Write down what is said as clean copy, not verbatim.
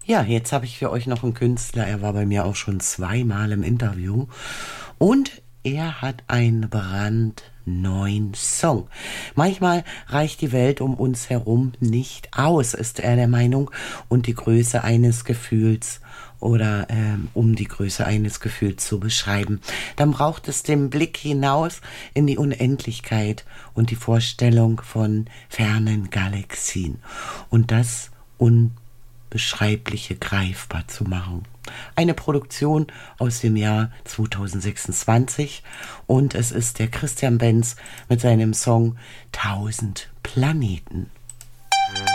Ja, jetzt habe ich für euch noch einen Künstler. Er war bei mir auch schon zweimal im Interview. Und er hat einen brandneuen Song. Manchmal reicht die Welt um uns herum nicht aus, ist er der Meinung. Und die Größe eines Gefühls oder um die Größe eines Gefühls zu beschreiben. Dann braucht es den Blick hinaus in die Unendlichkeit und die Vorstellung von fernen Galaxien. Und das Unbeschreibliche greifbar zu machen. Eine Produktion aus dem Jahr 2026 und es ist der Christian Benz mit seinem Song 1000 Planeten.